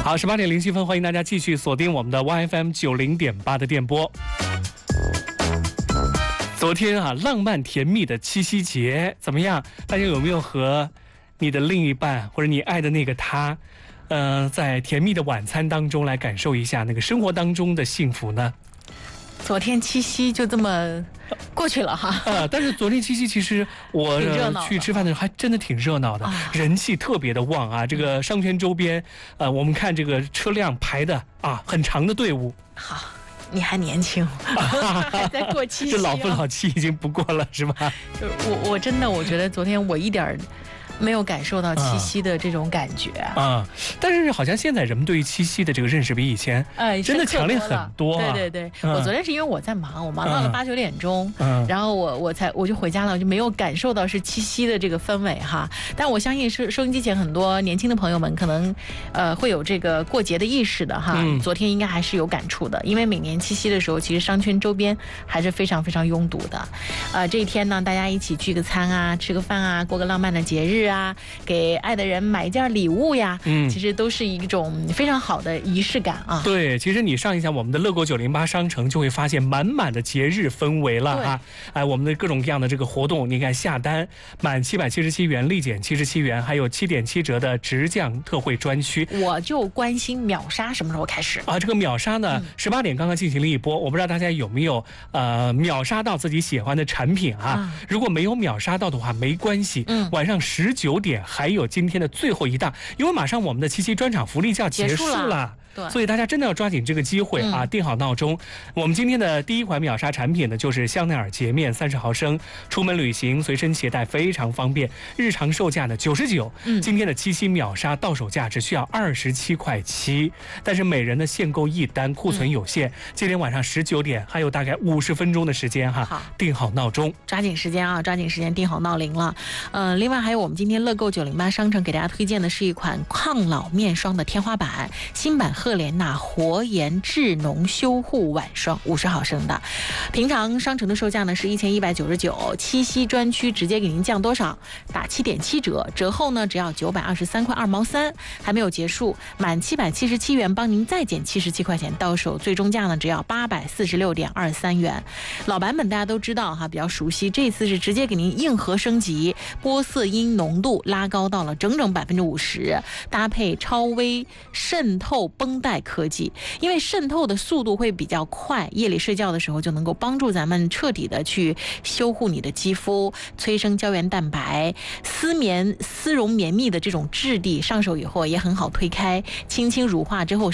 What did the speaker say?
好，18:07，欢迎大家继续锁定我们的 YFM90.8的电波。昨天啊，浪漫甜蜜的七夕节怎么样？大家有没有和你的另一半或者你爱的那个他，在甜蜜的晚餐当中来感受一下那个生活当中的幸福呢？ 昨天七夕就这么过去了哈。 但是昨天七夕其实我去吃饭的时候还真的挺热闹的，人气特别的旺啊。这个商圈周边，我们看这个车辆排的很长的队伍。 好，你还年轻，还在过七夕， 这老夫老妻已经不过了是吧？ 我真的我觉得昨天我一点没有感受到七夕的这种感觉但是好像现在人们对于七夕的这个认识比以前真的强烈很多对，我昨天是因为我在忙，我忙到了8、9点钟，然后我就回家了，我就没有感受到是七夕的这个氛围哈。但我相信收音机前很多年轻的朋友们可能会有这个过节的意识的哈。昨天应该还是有感触的，因为每年七夕的时候，其实商圈周边还是非常非常拥堵的。这一天呢，大家一起聚个餐啊，吃个饭啊，过个浪漫的节日啊，给爱的人买一件礼物呀，其实都是一种非常好的仪式感啊。 对，其实你上一下我们的乐购908商城，就会发现满满的节日氛围了啊！我们的各种各样的这个活动，你看下单满777元立减77元，还有7.7折的直降特惠专区。 我就关心秒杀什么时候开始这个秒杀呢，18点刚刚进行了一波，我不知道大家有没有秒杀到自己喜欢的产品啊？如果没有秒杀到的话，没关系，晚上19点还有今天的最后一档，因为马上我们的七夕专场福利就要结束了。所以大家真的要抓紧这个机会啊！定好闹钟。我们今天的第一款秒杀产品呢，就是香奈儿洁面30毫升，出门旅行随身携带非常方便，日常售价呢99，今天的七夕秒杀到手价只需要27.7块，但是每人的限购一单，库存有限。今天晚上19点还有大概50分钟的时间哈，定好闹钟， 抓紧时间啊，抓紧时间定好闹铃了。另外还有我们今天乐购908商城给大家推荐的是一款抗老面霜的天花板，新版赫莲娜活颜智浓修护晚霜50毫升的，平常商城的售价呢是1199，七夕专区直接给您降多少？打7.7折，折后呢只要923块2毛3，还没有结束，满777元帮您再减77块钱，到手最终价呢只要846.23元。老版本大家都知道哈，比较熟悉，这次是直接给您硬核升级，玻色因浓度拉高到了整整50%，搭配超微渗透绷带科技，因为渗透的速度会比较快，夜里睡觉的时候就能够帮助咱们彻底的去修护你的肌肤，催生胶原蛋白，丝绒绵密的这种质地，上手以后也很好推开，轻轻乳化之后